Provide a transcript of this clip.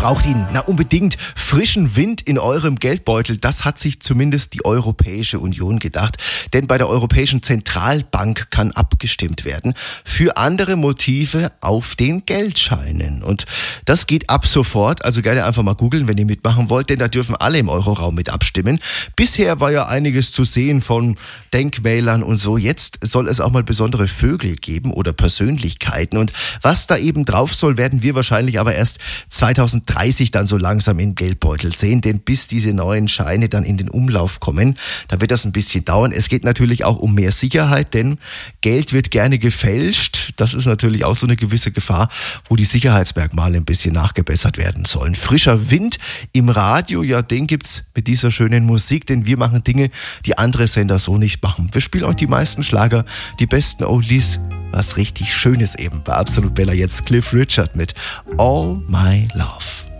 braucht ihn. Na, unbedingt frischen Wind in eurem Geldbeutel. Das hat sich zumindest die Europäische Union gedacht. Denn bei der Europäischen Zentralbank kann abgestimmt werden für andere Motive auf den Geldscheinen. Und das geht ab sofort. Also gerne einfach mal googeln, wenn ihr mitmachen wollt, denn da dürfen alle im Euroraum mit abstimmen. Bisher war ja einiges zu sehen von Denkmälern und so. Jetzt soll es auch mal besondere Vögel geben oder Persönlichkeiten. Und was da eben drauf soll, werden wir wahrscheinlich aber erst 2030 dann so langsam im Geldbeutel sehen. Denn bis diese neuen Scheine dann in den Umlauf kommen, da wird das ein bisschen dauern. Es geht natürlich auch um mehr Sicherheit, denn Geld wird gerne gefälscht. Das ist natürlich auch so eine gewisse Gefahr, wo die Sicherheitsmerkmale ein bisschen nachgebessert werden sollen. Frischer Wind im Radio, ja, den gibt's mit dieser schönen Musik, denn wir machen Dinge, die andere Sender so nicht machen. Wir spielen euch die meisten Schlager, die besten Oldies, was richtig Schönes eben. Bei Absolut Bella jetzt Cliff Richard mit All My Love.